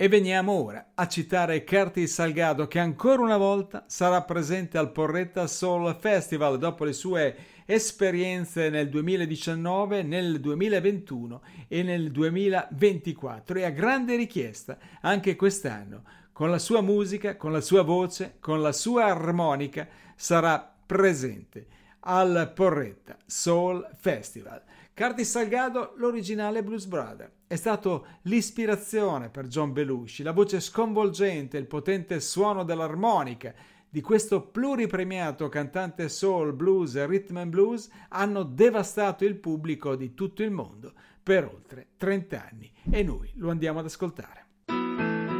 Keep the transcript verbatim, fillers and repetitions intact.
E veniamo ora a citare Curtis Salgado, che ancora una volta sarà presente al Porretta Soul Festival dopo le sue esperienze nel duemiladiciannove, nel duemilaventuno e nel duemilaventiquattro, e a grande richiesta anche quest'anno, con la sua musica, con la sua voce, con la sua armonica, sarà presente al Porretta Soul Festival. Curtis Salgado, l'originale Blues Brother, è stato l'ispirazione per John Belushi, la voce sconvolgente, il potente suono dell'armonica di questo pluripremiato cantante soul, blues e rhythm and blues hanno devastato il pubblico di tutto il mondo per oltre trenta anni, e noi lo andiamo ad ascoltare.